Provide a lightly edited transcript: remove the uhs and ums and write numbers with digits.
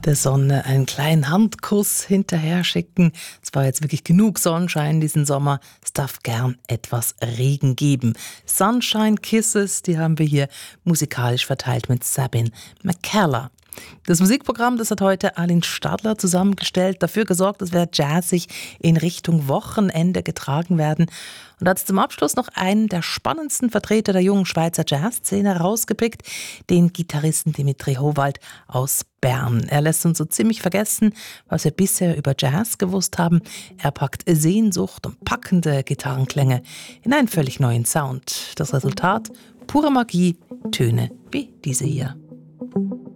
Der Sonne einen kleinen Handkuss hinterher schicken. Es war jetzt wirklich genug Sonnenschein diesen Sommer. Es darf gern etwas Regen geben. Sunshine Kisses, die haben wir hier musikalisch verteilt mit Sabine McKellar. Das Musikprogramm, das hat heute Arlin Stadler zusammengestellt, dafür gesorgt, dass wir jazzig in Richtung Wochenende getragen werden. Und hat zum Abschluss noch einen der spannendsten Vertreter der jungen Schweizer Jazzszene rausgepickt, den Gitarristen Dimitri Howald aus Bern. Er lässt uns so ziemlich vergessen, was wir bisher über Jazz gewusst haben. Er packt Sehnsucht und packende Gitarrenklänge in einen völlig neuen Sound. Das Resultat? Pure Magie, Töne wie diese hier.